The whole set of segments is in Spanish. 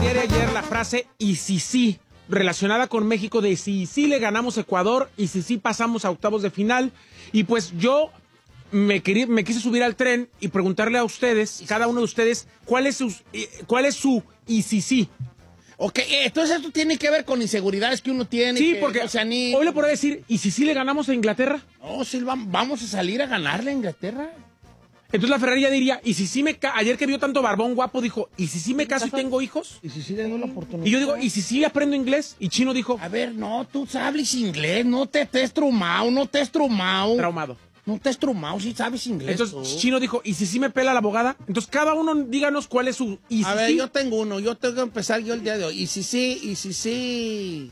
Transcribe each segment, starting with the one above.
día de ayer la frase "y si sí", relacionada con México, de si sí le ganamos a Ecuador y si sí pasamos a octavos de final. Y pues yo me quise subir al tren y preguntarle a ustedes, cada uno de ustedes, cuál es su y si sí. Ok, entonces esto tiene que ver con inseguridades que uno tiene. Sí, que porque no se anima. hoy le podría decir, ¿y si sí le ganamos a Inglaterra? No, sí, vamos a salir a ganarle a Inglaterra. Entonces la Ferrari ya diría, ¿y si sí ayer que vio tanto barbón guapo, dijo, ¿y si sí me caso y tengo hijos? Y si sí le doy la oportunidad. Y yo digo, ¿y si sí aprendo inglés? Y Chino dijo, A ver, no, tú sabes inglés, no te estés traumado. traumado. No te estés traumado, si sabes inglés. Entonces Chino dijo, ¿y si sí me pela la abogada? Entonces cada uno díganos cuál es su y si A ver, sí. yo tengo uno, yo tengo que empezar yo el día de hoy. Y si sí.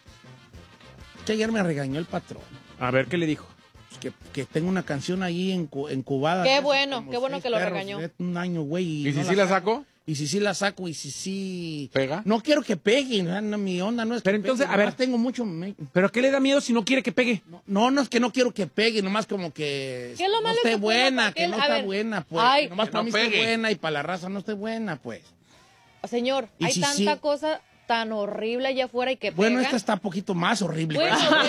Que ayer me regañó el patrón. A ver, ¿qué le dijo? Que tengo una canción ahí encubada. Qué bueno como que 6 lo perros, regañó. Un año, güey. ¿Y si sí la saco? Y si sí la saco, y si sí... ¿Pega? No quiero que pegue, no, mi onda no es Pero que entonces, pegue, a ver. nomás tengo mucho... ¿Pero qué le da miedo si no quiere que pegue? No es que no quiero que pegue, nomás como que... ¿Qué es lo no malo esté que pueda buena, porque que él- no a está ver. buena, pues. Ay, Que nomás que para no mí esté pegue. buena y para la raza no esté buena, pues. Señor, ¿Y hay si tanta sí? cosa tan horrible allá afuera y que Bueno, pegan. esta está un poquito más horrible. Bueno, güey.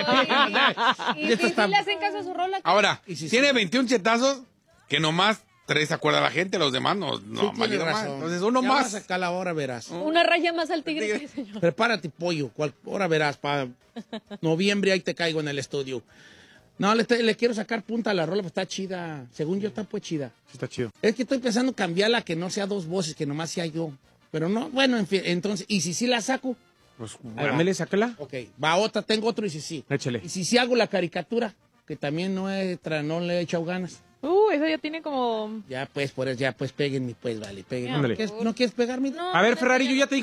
y Esta si está- le hacen caso a su rola. Ahora, ¿Y si tiene sí? 21 chetazos que nomás 3 se acuerda la gente, los demás no Sí, valieron tiene más. razón. Entonces uno Ya más. vas a sacar la hora, verás. Una raya más al tigre, sí, señor. Prepárate, pollo. Ahora verás, para noviembre ahí te caigo en el estudio. No, le quiero sacar punta a la rola, pues está chida. Según yo, está pues chida. Sí, está chido. Es que estoy pensando en cambiarla, que no sea dos voces, que nomás sea yo. Pero no, bueno, en fin, entonces, ¿y si sí la saco? Pues, dámele, sácala. Ok, va otra, tengo otro y si sí. Échale. Y si sí hago la caricatura, que también no le he echado ganas. Eso ya tiene como... Ya pues, péguenme, pues, vale, péguenme. Ándale. ¿No quieres pegarme? No, A ver, no, Ferrari, no, yo ya te